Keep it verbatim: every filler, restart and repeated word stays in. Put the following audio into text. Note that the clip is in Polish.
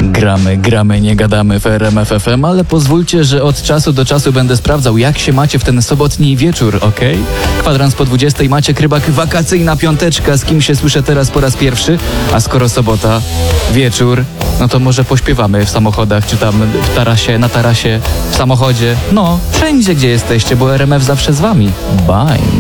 Gramy, gramy, nie gadamy w R M F F M, ale pozwólcie, że od czasu do czasu będę sprawdzał, jak się macie w ten sobotni wieczór, okej? Okay? Kwadrans po dwudziestej, Maciek Rybak, wakacyjna piąteczka, z kim się słyszę teraz po raz pierwszy, a skoro sobota, wieczór, no to może pośpiewamy w samochodach, czy tam w tarasie, na tarasie, w samochodzie, no, wszędzie, gdzie jesteście, bo R M F zawsze z wami. Bye.